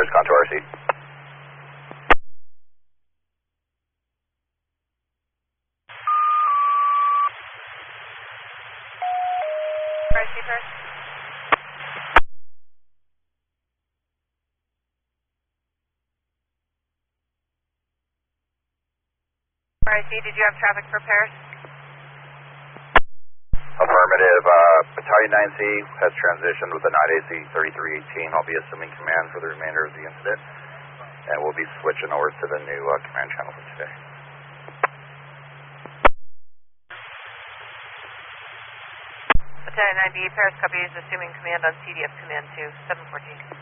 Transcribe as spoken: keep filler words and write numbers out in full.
Paris, gone to R C. R C first. R C, did you have traffic for Paris? Affirmative. Uh, Battalion nine C has transitioned with the nine A C thirty-three eighteen. I'll be assuming command for the remainder of the incident, and we'll be switching over to the new uh, command channel for today. Battalion nine B, Paris copy is assuming command on C D F command two, seven fourteen.